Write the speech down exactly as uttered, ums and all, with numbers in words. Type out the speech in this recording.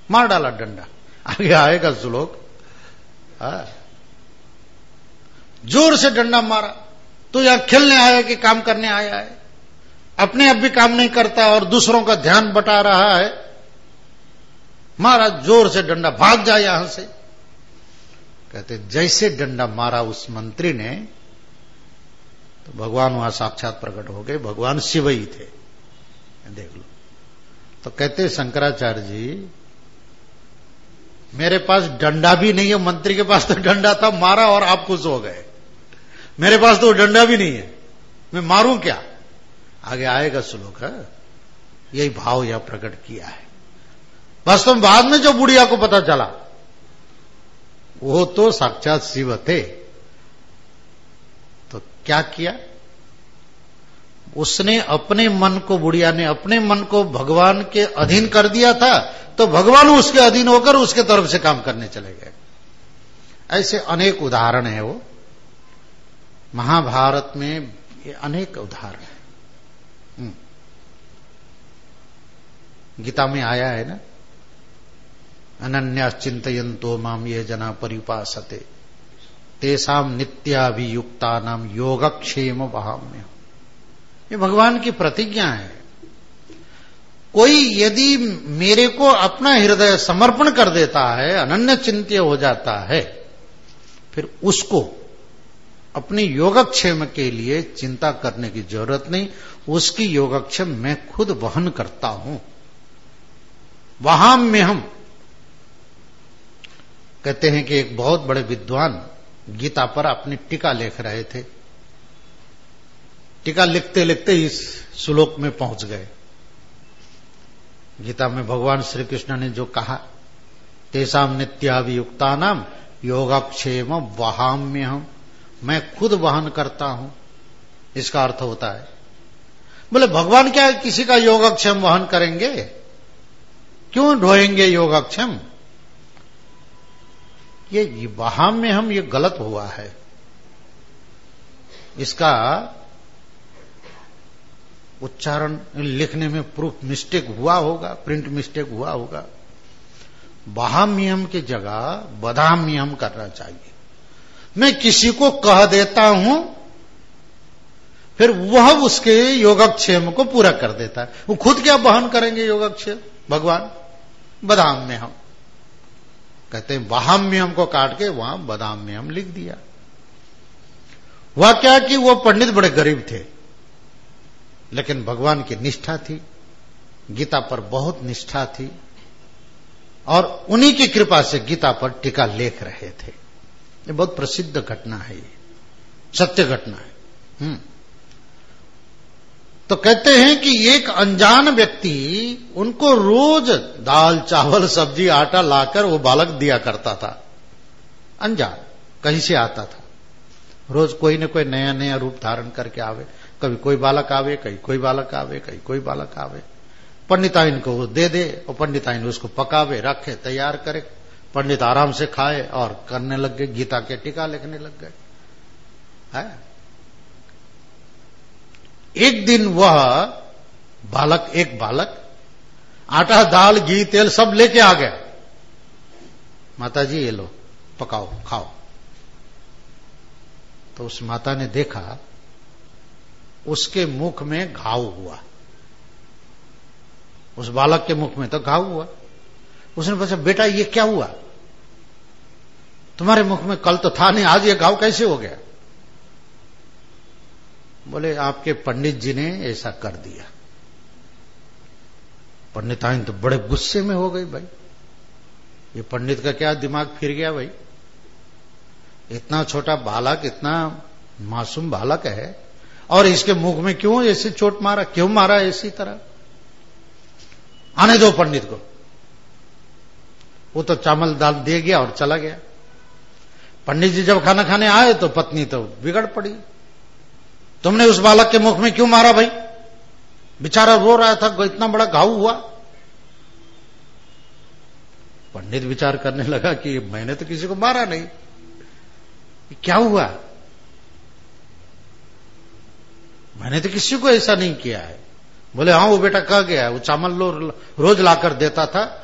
मार डाला डंडा। आगे आएगा श्लोक। जोर से डंडा मारा। तो यहां खेलने आया कि काम करने आया है? अपने अब भी काम नहीं करता और दूसरों का ध्यान बटा रहा है। मारा जोर से डंडा, भाग जा यहां से। कहते जैसे डंडा मारा उस मंत्री ने तो भगवान वहां साक्षात प्रकट हो गए। भगवान शिव ही थे, देख लो। तो कहते शंकराचार्य जी मेरे पास डंडा भी नहीं है, मंत्री के पास तो डंडा था, मारा और आप खुश हो गए। मेरे पास तो डंडा भी नहीं है, मैं मारूं क्या? आगे आएगा श्लोक है, यही भाव यह प्रकट किया है। वास्तव में बाद में जो बुढ़िया को पता चला वो तो साक्षात शिव थे। तो क्या किया उसने? अपने मन को, बुढ़िया ने अपने मन को भगवान के अधीन कर दिया था, तो भगवान उसके अधीन होकर उसके तरफ से काम करने चले गए। ऐसे अनेक उदाहरण है। वो महाभारत में ये अनेक उदाहरण है। गीता में आया है ना, अनन्या चिंतयन्तो माम ये जना परिपासते तेसाम नित्याभियुक्ता नाम योगक्षेम वहाम्य। ये भगवान की प्रतिज्ञा है। कोई यदि मेरे को अपना हृदय समर्पण कर देता है, अनन्य चिंत्य हो जाता है, फिर उसको अपने योगक्षेम के लिए चिंता करने की जरूरत नहीं। उसकी योगक्षेम मैं खुद वहन करता हूं। वहाम्य हम। कहते हैं कि एक बहुत बड़े विद्वान गीता पर अपनी टीका लिख रहे थे। टीका लिखते लिखते इस श्लोक में पहुंच गए। गीता में भगवान श्री कृष्ण ने जो कहा, तेसाम नित्याभियुक्ता नाम योगक्षेम वहाम्य हम, मैं खुद वहन करता हूं। इसका अर्थ होता है, बोले भगवान क्या किसी का योगक्षेम वहन करेंगे? क्यों ढोएंगे योगक्षेम? ये वहाम्य हम, ये गलत हुआ है। इसका उच्चारण लिखने में प्रूफ मिस्टेक हुआ होगा, प्रिंट मिस्टेक हुआ होगा। वहाम्यहम की जगह बधाम्यहम करना चाहिए। मैं किसी को कह देता हूं, फिर वह उसके योगक्षेम को पूरा कर देता है। वो खुद क्या वहन करेंगे योगक्षेम? भगवान बधाम्यहम कहते हैं। वहाम्यहम को काट के वहां बधाम्यहम लिख दिया। वह क्या कि वो पंडित बड़े गरीब थे, लेकिन भगवान की निष्ठा थी, गीता पर बहुत निष्ठा थी, और उन्हीं की कृपा से गीता पर टीका लेख रहे थे। ये बहुत प्रसिद्ध घटना है, ये सत्य घटना है। हम्म तो कहते हैं कि एक अनजान व्यक्ति उनको रोज दाल चावल सब्जी आटा लाकर वो बालक दिया करता था। अनजान कहीं से आता था। रोज कोई न कोई नया नया रूप धारण करके आवे। कभी कोई बालक आवे, कहीं कोई बालक आवे, कहीं कोई बालक आवे। पंडिताइन को वो दे दे और पंडिताइन उसको पकावे, रखे, तैयार करे। पंडित आराम से खाए और करने लग गए, गीता के टीका लिखने लग गए। है? एक दिन वह बालक, एक बालक आटा दाल घी तेल सब लेके आ गया। माता जी ये लो, पकाओ, खाओ। तो उस माता ने देखा उसके मुख में घाव हुआ। उस बालक के मुख में तो घाव हुआ। उसने पूछा, बेटा ये क्या हुआ? तुम्हारे मुख में कल तो था नहीं, आज ये घाव कैसे हो गया? बोले आपके पंडित जी ने ऐसा कर दिया। पंडिताइन तो बड़े गुस्से में हो गई। भाई ये पंडित का क्या दिमाग फिर गया भाई? इतना छोटा बालक, इतना मासूम बालक है, और इसके मुख में क्यों ऐसे चोट मारा? क्यों मारा ऐसी तरह? आने दो पंडित को। वो तो चावल दाल दे गया और चला गया। पंडित जी जब खाना खाने आए तो पत्नी तो बिगड़ पड़ी। तुमने उस बालक के मुख में क्यों मारा भाई? बेचारा रो रहा था, इतना बड़ा घाव हुआ। पंडित विचार करने लगा कि मैंने तो किसी को मारा नहीं, क्या हुआ? मैंने तो किसी को ऐसा नहीं किया है। बोले हाँ वो बेटा कह गया, वो चावल लो रोज लाकर देता था,